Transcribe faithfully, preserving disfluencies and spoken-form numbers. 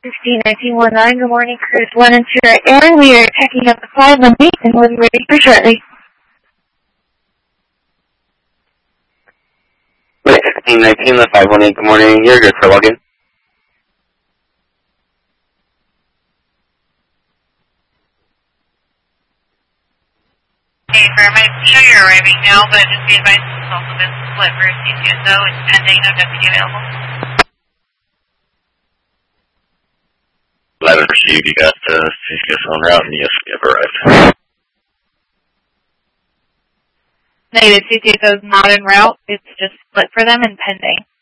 fifteen nineteen one nine, good morning, Cruise one and two right there. We are checking up the five one eight and we'll be ready for shortly. fifteen nineteen, the five one eight, good morning, you're good for login. Okay, for my show you're arriving now, but just be advised this has also been split for C C S O and pending, no deputy available. eleven received, you got the C C S O en route, and yes, we have arrived. Negative, C C S O is not en route, it's just split for them and pending.